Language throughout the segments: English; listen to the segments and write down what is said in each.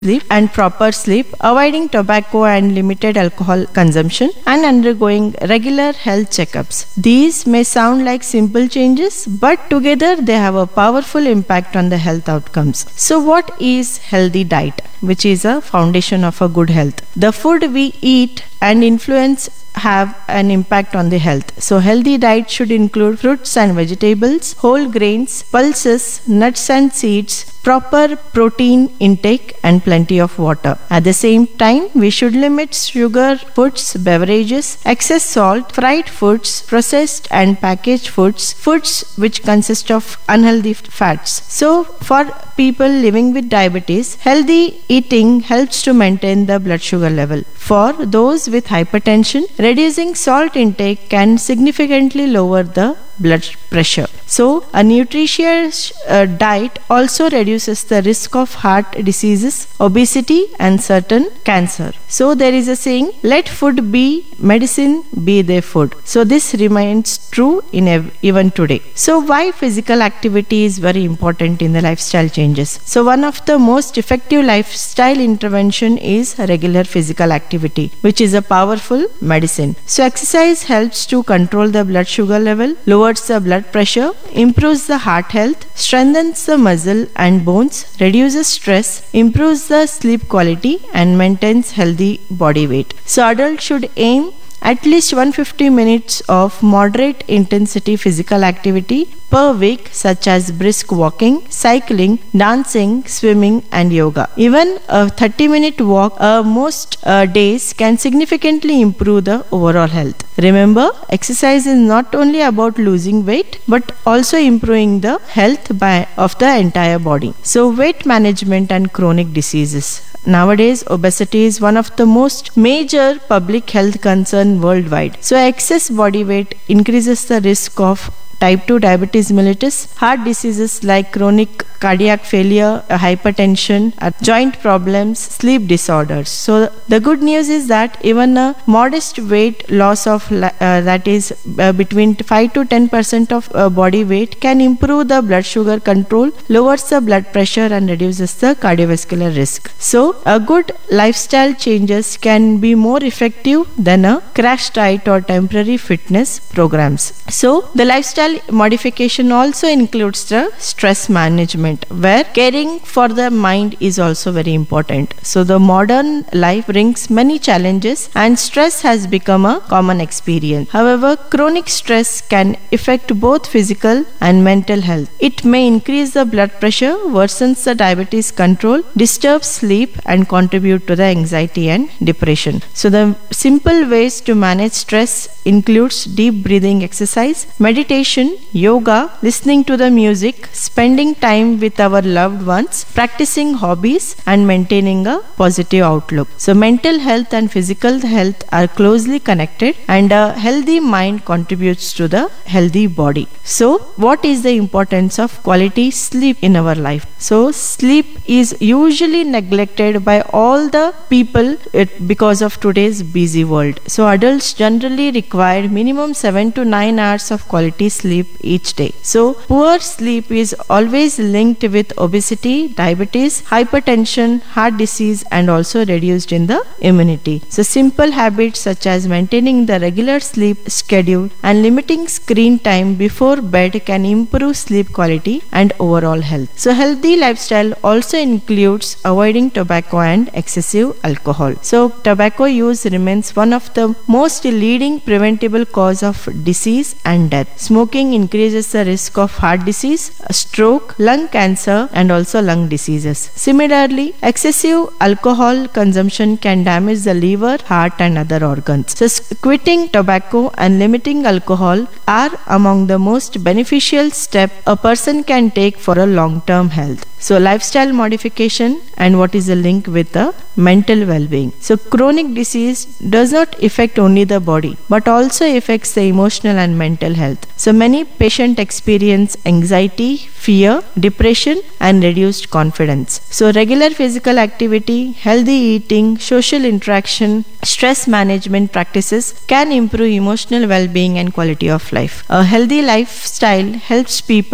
sleep and proper sleep, avoiding tobacco and limited alcohol consumption, and undergoing regular health checkups. These may sound like simple changes, but together they have a powerful impact on the health outcomes. So, what is healthy diet, which is a foundation of a good health? The food we eat and influence have an impact on the health. So healthy diet should include fruits and vegetables, whole grains, pulses, nuts and seeds, proper protein intake and plenty of water. At the same time, we should limit sugar foods, beverages, excess salt, fried foods, processed and packaged foods, foods which consist of unhealthy fats. So for people living with diabetes, healthy eating helps to maintain the blood sugar level. For those with hypertension, reducing salt intake can significantly lower the blood pressure. So, a nutritious diet also reduces the risk of heart diseases, obesity, and certain cancer. So, there is a saying, let food be medicine, be their food. So, this remains true in even today. So, why physical activity is very important in the lifestyle changes? So, one of the most effective lifestyle intervention is regular physical activity, which is a powerful medicine. So, exercise helps to control the blood sugar level, lowers the blood pressure, improves the heart health, strengthens the muscle and bones, reduces stress, improves the sleep quality, and maintains healthy body weight. So adults should aim at least 150 minutes of moderate intensity physical activity per week, such as brisk walking, cycling, dancing, swimming, and yoga. Even a 30-minute walk most days can significantly improve the overall health. Remember, exercise is not only about losing weight but also improving the health of the entire body. So, weight management and chronic diseases. Nowadays, obesity is one of the most major public health concern worldwide. So, excess body weight increases the risk of type 2 diabetes mellitus, heart diseases like chronic cardiac failure, hypertension, joint problems, sleep disorders. So the good news is that even a modest weight loss of that is between 5 to 10% of body weight can improve the blood sugar control, lowers the blood pressure, and reduces the cardiovascular risk. So a good lifestyle changes can be more effective than a crash diet or temporary fitness programs. So the lifestyle modification also includes the stress management, where caring for the mind is also very important. So the modern life brings many challenges and stress has become a common experience. However, chronic stress can affect both physical and mental health. It may increase the blood pressure, worsens the diabetes control, disturbs sleep, and contribute to the anxiety and depression. So the simple ways to manage stress includes deep breathing exercise, meditation, yoga, listening to the music, spending time with our loved ones, practicing hobbies, and maintaining a positive outlook. So mental health and physical health are closely connected, and a healthy mind contributes to the healthy body. So what is the importance of quality sleep in our life? So sleep is usually neglected by all the people because of today's busy world. So adults generally require minimum 7 to 9 hours of quality sleep each day. So poor sleep is always linked with obesity, diabetes, hypertension, heart disease, and also reduced in the immunity. So simple habits such as maintaining the regular sleep schedule and limiting screen time before bed can improve sleep quality and overall health. So healthy lifestyle also includes avoiding tobacco and excessive alcohol. So tobacco use remains one of the most leading preventable cause of disease and death. Smoking increases the risk of heart disease, stroke, lung cancer, and also lung diseases. Similarly, excessive alcohol consumption can damage the liver, heart, and other organs. So quitting tobacco and limiting alcohol are among the most beneficial steps a person can take for a long-term health. So lifestyle modification and what is the link with the mental well-being. So chronic disease does not affect only the body but also affects the emotional and mental health. So many patients experience anxiety, fear, depression, and reduced confidence. So regular physical activity, healthy eating, social interaction, stress management practices can improve emotional well-being and quality of life. A healthy lifestyle helps people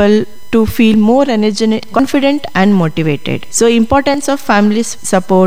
to feel more energetic, confident and motivated. So importance of family support